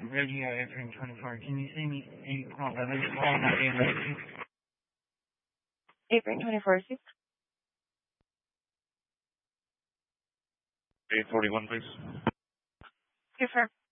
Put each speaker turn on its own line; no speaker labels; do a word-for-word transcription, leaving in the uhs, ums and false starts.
Radio Airframe twenty-four. Can you see me any call? I was calling that in.
Airframe twenty-four, six.
eight forty-one, please.
Confirm.